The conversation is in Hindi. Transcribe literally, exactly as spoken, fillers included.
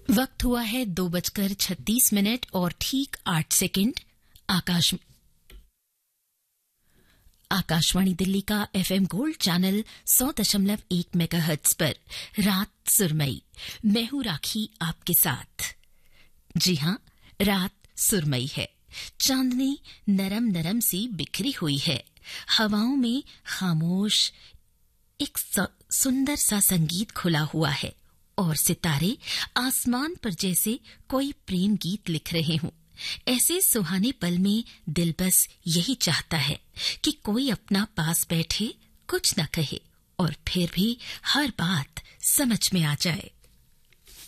वक्त हुआ है दो बजकर छत्तीस मिनट और ठीक आठ सेकंड। आकाश आकाशवाणी दिल्ली का एफएम गोल्ड चैनल सौ दशमलव एक मेगाहर्ट्ज पर रात सुरमई। मैं हूं राखी आपके साथ। जी हां, रात सुरमई है। चांदनी नरम नरम सी बिखरी हुई है। हवाओं में खामोश एक सुंदर सा संगीत खुला हुआ है और सितारे आसमान पर जैसे कोई प्रेम गीत लिख रहे हों। ऐसे सुहाने पल में दिल बस यही चाहता है कि कोई अपना पास बैठे, कुछ न कहे और फिर भी हर बात समझ में आ जाए।